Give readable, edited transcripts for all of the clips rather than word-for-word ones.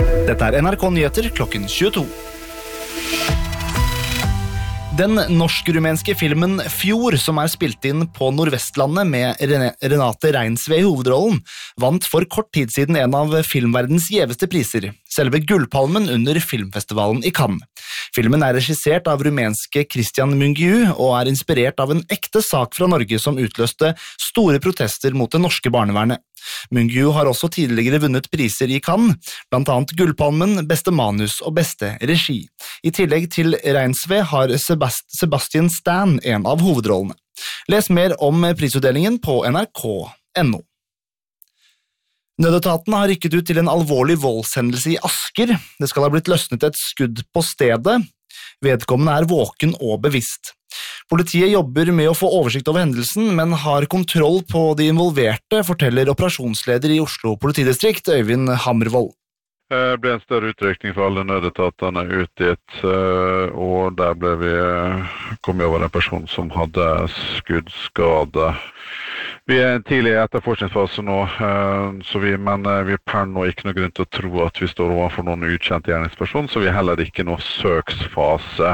Dette NRK Nyheter klokken 22. Den norsk-rumenske filmen Fjord, som spilt inn på Nordvestlandet med Renate Reinsve i hovedrollen, vant for kort tid siden en av filmverdens gjeveste priser, selve Gullpalmen under filmfestivalen i Cannes. Filmen regissert av rumenske Christian Mungiu og inspirert av en ekte sak fra Norge som utløste store protester mot det norske barnevernet. Mungiu har også tidligere vunnet priser i Cannes, blant annet Gullpalmen, beste manus og beste regi. I tillegg til Reinsve har Sebastian Stan en av hovedrollene. Les mer om prisutdelingen på nrk.no. Nødetaten har rykket ut til en alvorlig voldshendelse i Asker. Det skal ha blitt løsnet et skudd på stedet. Vedkommende våken og bevisst. Politiet jobber med å få oversikt over hendelsen, men har kontroll på de involverte, forteller operasjonsleder i Oslo politidistrikt, Øyvind Hammervold. Det ble en større utrykning for alle nødetatene ut dit, og der kom vi over en person som hadde skuddskade. Vi tidlig i etterforskningsfase nå, men vi per nå ikke noe grunn til å tro at vi står overfor noen ukjent gjerningsperson, så vi heller ikke noe søksfase.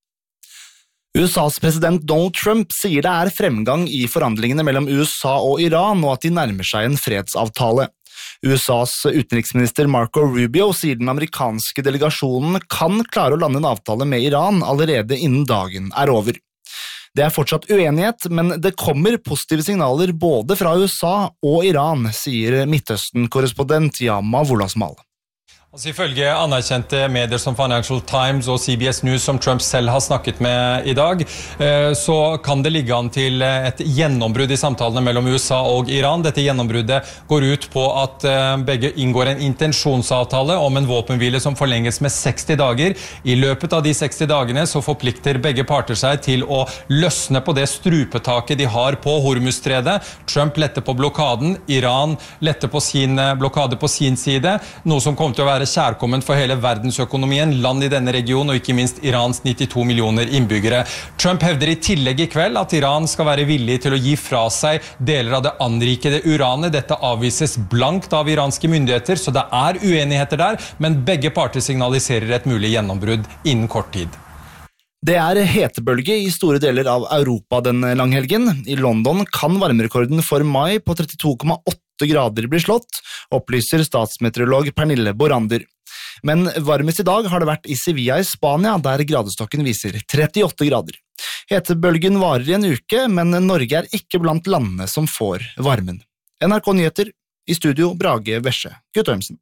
USAs president Donald Trump sier det fremgang i forhandlingene mellom USA og Iran, og at de nærmer seg en fredsavtale. USAs utenriksminister Marco Rubio sier den amerikanske delegasjonen kan klare å lande en avtale med Iran allerede innen dagen over. Det fortsatt uenighet, men det kommer positive signaler både fra USA og Iran, sier Midtøsten-korrespondent Yama Wolasmal. Ifølge anerkjente medier som Financial Times og CBS News som Trump selv har snakket med i dag, så kan det ligge an til et gjennombrudd i samtalene mellom USA og Iran. Dette gjennombruddet går ut på at begge inngår en intensjonsavtale om en våpenhvile som forlenges med 60 dager. I løpet av de 60 dagene så forplikter begge parter seg til å løsne på det strupetaket de har på Hormuzstredet. Trump letter på blokaden, Iran letter på sin blokade på sin side, noe som kommer til å være kjærkomment for hele verdensøkonomien, land i denne regionen og ikke minst Irans 92 millioner innbyggere. Trump hevder i tillegg i kveld at Iran skal være villig til å gi fra seg deler av det anrikede uranet. Dette avvises blankt av iranske myndigheter, så det uenigheter der, men begge parter signaliserer et mulig gjennombrudd innen kort tid. Det hetebølge i store deler av Europa den langhelgen. I London kan varmerekorden for mai på 32,8 grader bli slått, opplyser statsmeteorolog Pernille Borander. Men varmest i dag har det vært i Sevilla i Spania, der gradestokken viser 38 grader. Hetebølgen varer i en uke, men Norge ikke blant landene som får varmen. NRK Nyheter, i studio Brage Vesje Guttormsen.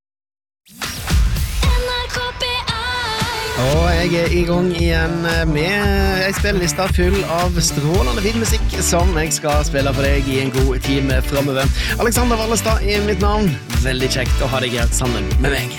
Og jeg i gang igjen med en spilleliste full av strålende filmmusikk som jeg skal spille for deg i en god time fremover. Alexander Wallestad mitt navn. Veldig kjekt å ha deg her sammen med meg.